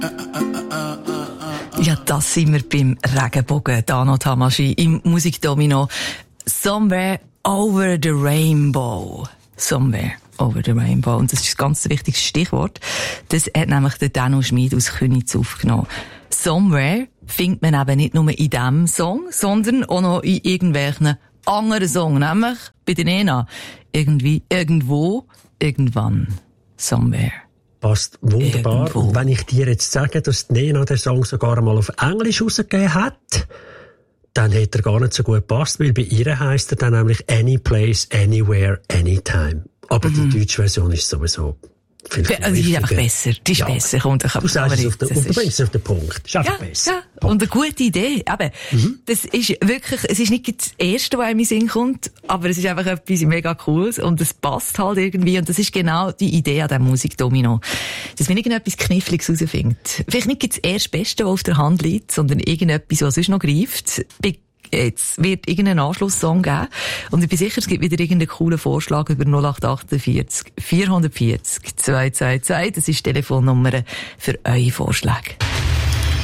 Ja, das sind wir beim Regenbogen, Dano Tamashii, im Musikdomino. Somewhere over the rainbow. Somewhere over the rainbow. Und das ist ein ganz wichtiges Stichwort. Das hat nämlich der Dano Schmid aus Königs aufgenommen. Somewhere findet man eben nicht nur in diesem Song, sondern auch noch in irgendwelchen anderen Songs. Nämlich bei den Nena. Irgendwie, irgendwo, irgendwann. Somewhere. Passt wunderbar. Irgendwo. Und wenn ich dir jetzt sage, dass Nena den Song sogar einmal auf Englisch rausgegeben hat, dann hätte er gar nicht so gut gepasst, weil bei ihr heisst er dann nämlich Any Place, Anywhere, Anytime. Aber die deutsche Version ist sowieso viel Die ist einfach besser. Die ist besser. Und du sagst es und du bringst es auf den Punkt. Ist einfach besser. Ja. Und eine gute Idee. Eben, das ist wirklich, es ist nicht das Erste, was in meinen Sinn kommt, aber es ist einfach etwas mega Cooles und es passt halt irgendwie und das ist genau die Idee an diesem Musikdomino. Dass man irgendetwas Kniffliges herausfindet. Vielleicht nicht das Erstbeste, was auf der Hand liegt, sondern irgendetwas, was sonst noch greift. Jetzt wird irgendein Anschlusssong geben. Und ich bin sicher, es gibt wieder irgendeinen coolen Vorschlag über 0848 440 222. Das ist die Telefonnummer für eure Vorschläge.